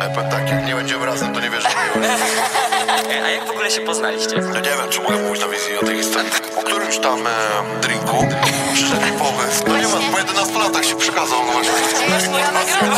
powiem tak, jak nie będziemy razem, to nie wierzę w miłość. A jak w ogóle się poznaliście? Ja nie wiem, czy mogę mówić na wizji o tej historii. Po którymś tam drinku przyszedł mi pomysł,